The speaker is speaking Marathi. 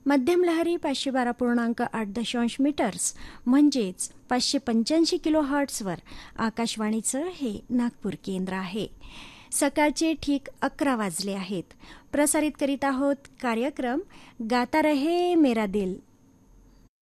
मध्यम लहरी 512.8 मीटर्स म्हणजेच 585 किलो हर्ट्झवर आकाशवाणीचं हे नागपूर केंद्र आहे. सकाळचे ठीक 11 वाजले आहेत. प्रसारित करीत आहोत कार्यक्रम गाता रहे मेरा दिल.